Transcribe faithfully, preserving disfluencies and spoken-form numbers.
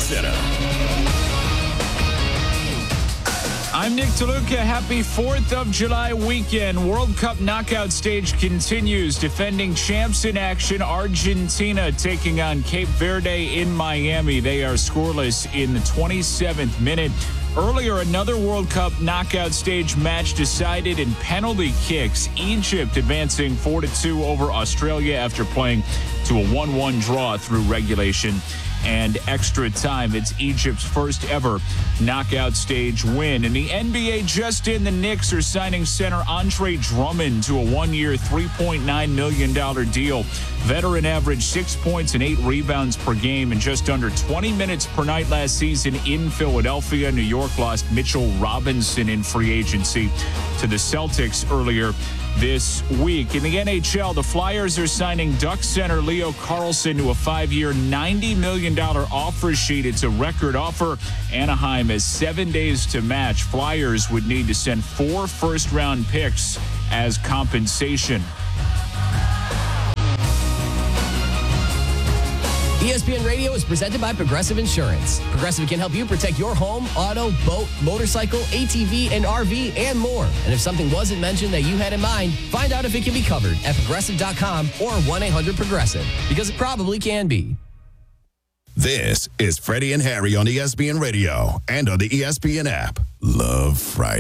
Center. I'm Nick DeLuca. Happy fourth of July weekend. World Cup knockout stage continues. Defending champs in action. Argentina taking on Cape Verde in Miami. They are scoreless in the twenty-seventh minute. Earlier, another World Cup knockout stage match decided in penalty kicks. Egypt advancing four to two over Australia after playing to a one one draw through regulation and extra time. It's Egypt's first ever knockout stage win. In the N B A, just in, the Knicks are signing center Andre Drummond to a one-year, three point nine million dollars deal. Veteran averaged six points and eight rebounds per game in just under twenty minutes per night last season in Philadelphia. New York lost Mitchell Robinson in free agency to the Celtics earlier this week. In the N H L, the Flyers are signing Ducks center Leo Carlsson to a five-year, ninety million dollars offer sheet. It's a record offer. Anaheim has seven days to match. Flyers would need to send four first-round picks as compensation. E S P N Radio is presented by Progressive Insurance. Progressive can help you protect your home, auto, boat, motorcycle, A T V, and R V, and more. And if something wasn't mentioned that you had in mind, find out if it can be covered at progressive dot com or one eight hundred progressive, because it probably can be. This is Freddie and Harry on E S P N Radio and on the E S P N app. Love Friday.